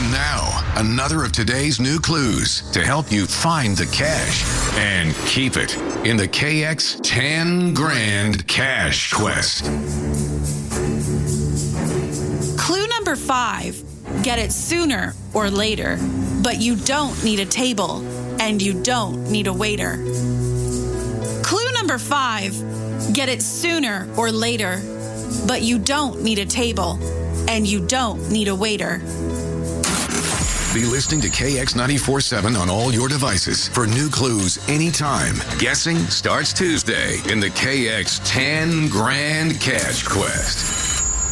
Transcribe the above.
Now, another of today's new clues to help you find the cash and keep it in the KX 10 Grand Cash Quest. Clue number 5. Get it sooner or later, but you don't need a table and you don't need a waiter. Clue number 5. Get it sooner or later, but you don't need a table and you don't need a waiter. Be listening to KX 94.7 on all your devices for new clues anytime. Guessing starts Tuesday in the KX 10 Grand Cash Quest.